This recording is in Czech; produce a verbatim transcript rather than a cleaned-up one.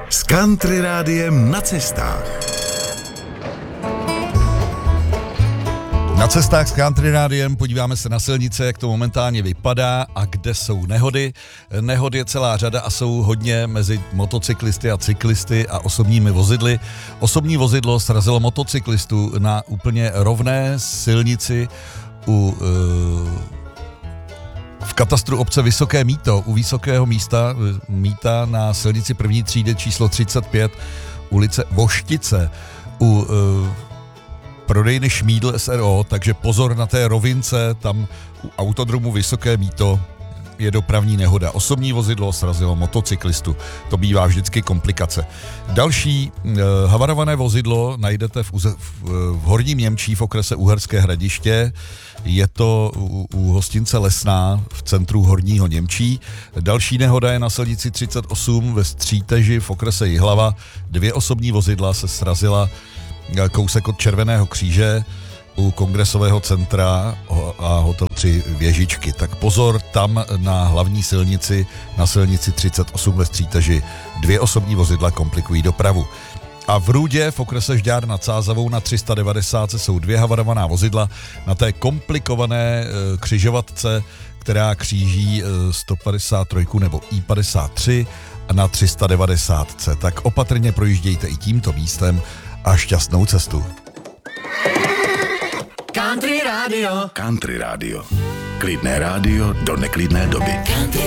S Country Rádiem na cestách. Na cestách s Country Rádiem podíváme se na silnice, jak to momentálně vypadá a kde jsou nehody. Nehod je celá řada a jsou hodně mezi motocyklisty a cyklisty a osobními vozidly. Osobní vozidlo srazilo motocyklistu na úplně rovné silnici u, v katastru obce Vysoké Mýto, u Vysokého místa, Mýta na silnici první třídy číslo třicet pět, ulice Voštice, u prodejny Šmídl S R O, takže pozor na té rovince, tam u autodromu Vysoké Mýto je dopravní nehoda. Osobní vozidlo srazilo motocyklistu. To bývá vždycky komplikace. Další eh, havarované vozidlo najdete v, v, v Horním Němčí v okrese Uherské Hradiště. Je to u, u hostince Lesná v centru Horního Němčí. Další nehoda je na silnici třicet osm ve Stříteži v okrese Jihlava. Dvě osobní vozidla se srazila kousek od Červeného kříže u Kongresového centra a hotel tři Věžičky. Tak pozor, tam na hlavní silnici, na silnici třicet osm ve Stříteži, dvě osobní vozidla komplikují dopravu. A v Růdě v okrese Žďár nad Sázavou na tři sta devadesát jsou dvě havarovaná vozidla na té komplikované křižovatce, která kříží sto padesát tři nebo I padesát tři na tři sta devadesát. Tak opatrně projíždějte i tímto místem a šťastnou cestu. Country Radio. Country Radio. Klidné rádio do neklidné doby. Country